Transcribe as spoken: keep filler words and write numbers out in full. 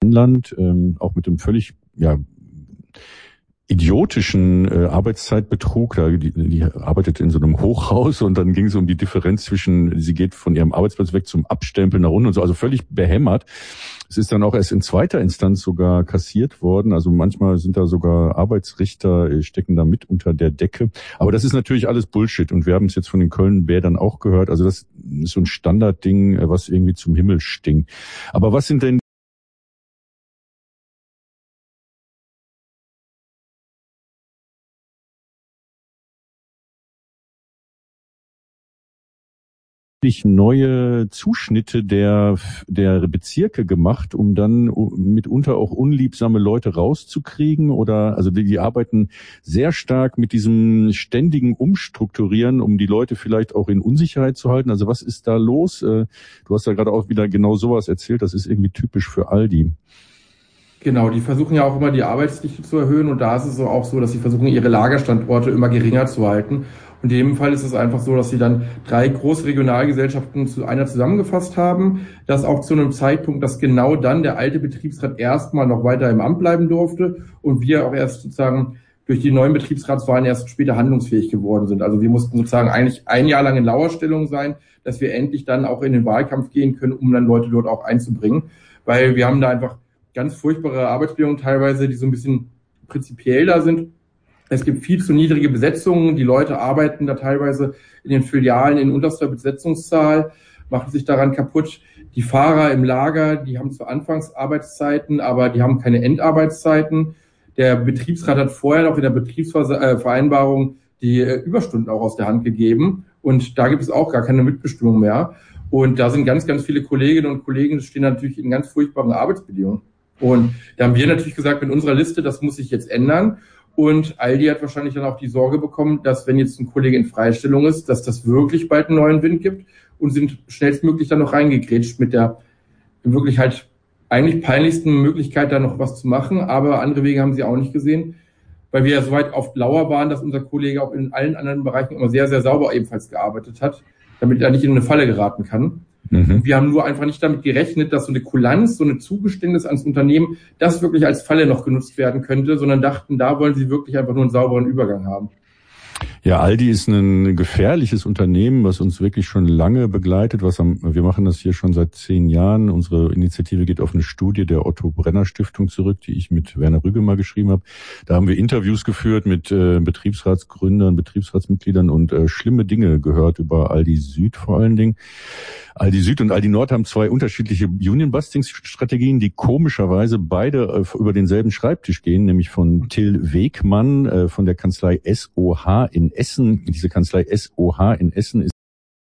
Finnland, ähm, auch mit dem völlig, ja, idiotischen äh, Arbeitszeitbetrug. Da, die, die arbeitet in so einem Hochhaus und dann ging es um die Differenz zwischen, sie geht von ihrem Arbeitsplatz weg zum Abstempeln nach unten und so, also völlig behämmert. Es ist dann auch erst in zweiter Instanz sogar kassiert worden. Also manchmal sind da sogar Arbeitsrichter, äh, stecken da mit unter der Decke. Aber das ist natürlich alles Bullshit und wir haben es jetzt von den Köln-Bädern auch gehört. Also das ist so ein Standardding, äh, was irgendwie zum Himmel stinkt. Aber was sind denn neue Zuschnitte der der Bezirke gemacht, um dann mitunter auch unliebsame Leute rauszukriegen? Oder also die, die arbeiten sehr stark mit diesem ständigen Umstrukturieren, um die Leute vielleicht auch in Unsicherheit zu halten. Also was ist da los? Du hast ja gerade auch wieder genau sowas erzählt. Das ist irgendwie typisch für Aldi. Genau, die versuchen ja auch immer die Arbeitsdichte zu erhöhen und da ist es auch so, dass sie versuchen, ihre Lagerstandorte immer geringer zu halten. Und in dem Fall ist es einfach so, dass sie dann drei große Regionalgesellschaften zu einer zusammengefasst haben. Das auch zu einem Zeitpunkt, dass genau dann der alte Betriebsrat erstmal noch weiter im Amt bleiben durfte und wir auch erst sozusagen durch die neuen Betriebsratswahlen erst später handlungsfähig geworden sind. Also wir mussten sozusagen eigentlich ein Jahr lang in Lauerstellung sein, dass wir endlich dann auch in den Wahlkampf gehen können, um dann Leute dort auch einzubringen. Weil wir haben da einfach ganz furchtbare Arbeitsbedingungen teilweise, die so ein bisschen prinzipiell da sind. Es gibt viel zu niedrige Besetzungen. Die Leute arbeiten da teilweise in den Filialen in unterster Besetzungszahl, machen sich daran kaputt. Die Fahrer im Lager, die haben zwar Anfangsarbeitszeiten, aber die haben keine Endarbeitszeiten. Der Betriebsrat hat vorher noch in der Betriebsvereinbarung die Überstunden auch aus der Hand gegeben. Und da gibt es auch gar keine Mitbestimmung mehr. Und da sind ganz, ganz viele Kolleginnen und Kollegen, die stehen natürlich in ganz furchtbaren Arbeitsbedingungen. Und da haben wir natürlich gesagt, mit unserer Liste, das muss sich jetzt ändern. Und Aldi hat wahrscheinlich dann auch die Sorge bekommen, dass wenn jetzt ein Kollege in Freistellung ist, dass das wirklich bald einen neuen Wind gibt und sind schnellstmöglich dann noch reingegrätscht mit der wirklich halt eigentlich peinlichsten Möglichkeit, da noch was zu machen. Aber andere Wege haben sie auch nicht gesehen, weil wir ja soweit auf Lauer waren, dass unser Kollege auch in allen anderen Bereichen immer sehr, sehr sauber ebenfalls gearbeitet hat, damit er nicht in eine Falle geraten kann. Mhm. Wir haben nur einfach nicht damit gerechnet, dass so eine Kulanz, so eine Zugeständnis ans Unternehmen, das wirklich als Falle noch genutzt werden könnte, sondern dachten, da wollen sie wirklich einfach nur einen sauberen Übergang haben. Ja, Aldi ist ein gefährliches Unternehmen, was uns wirklich schon lange begleitet. Was am, wir machen das hier schon seit zehn Jahren. Unsere Initiative geht auf eine Studie der Otto-Brenner-Stiftung zurück, die ich mit Werner Rügge mal geschrieben habe. Da haben wir Interviews geführt mit äh, Betriebsratsgründern, Betriebsratsmitgliedern und äh, schlimme Dinge gehört über Aldi Süd vor allen Dingen. Aldi Süd und Aldi Nord haben zwei unterschiedliche Union-Busting-Strategien, die komischerweise beide äh, über denselben Schreibtisch gehen, nämlich von Till Wegmann äh, von der Kanzlei S O H in Essen. Diese Kanzlei S O H in Essen ist